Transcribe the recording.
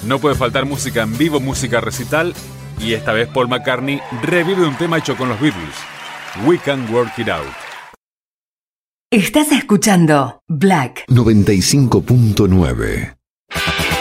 No puede faltar música en vivo, música recital, y esta vez Paul McCartney revive un tema hecho con los Beatles, We Can Work It Out. Estás escuchando Black 95.9.